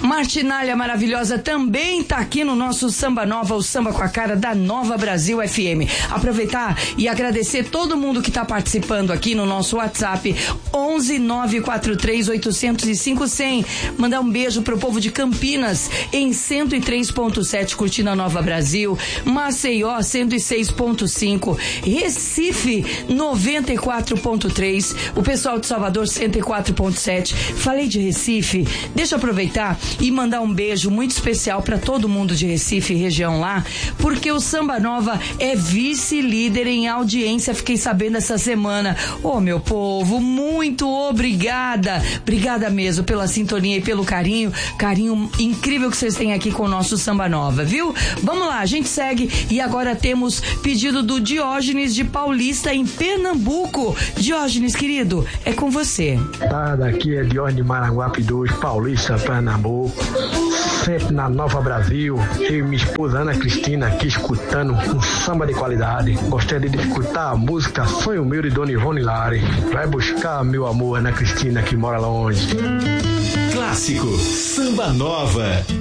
Martinalha maravilhosa também tá aqui no nosso Samba Nova, o samba com a cara da Nova Brasil FM. Aproveitar e agradecer todo mundo que tá participando aqui no nosso WhatsApp 11 943 805 100. Mandar um beijo pro povo de Campinas em 103.7 curtindo a Nova Brasil, Maceió 106.5, Recife 94.3, o pessoal de Salvador 104.7. Falei de Recife, deixa eu aproveitar e mandar um beijo muito especial para todo mundo de Recife e região lá, porque o Samba Nova é vice-líder em audiência, fiquei sabendo essa semana. Ô, meu povo, muito obrigada mesmo pela sintonia e pelo carinho incrível que vocês têm aqui com o nosso Samba Nova, viu? Vamos lá, a gente segue e agora temos pedido do Diógenes de Paulista em Pernambuco. Diógenes, querido, é com você. Tá, daqui é Diógenes de Maranguape 2, Paulista, Pernambuco. Sempre na Nova Brasil, eu e minha esposa Ana Cristina aqui escutando um samba de qualidade. Gostaria de escutar a música Sonho Meu de Dona Ivone Lari. Vai buscar meu amor, Ana Cristina, que mora longe. Clássico Samba Nova.